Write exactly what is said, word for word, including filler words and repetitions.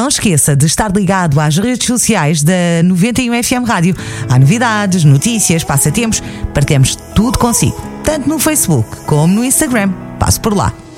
esqueça de estar ligado às redes sociais da noventa e um F M Rádio. Há novidades, notícias, passatempos, partilhamos tudo consigo, tanto no Facebook como no Instagram. Passe por lá.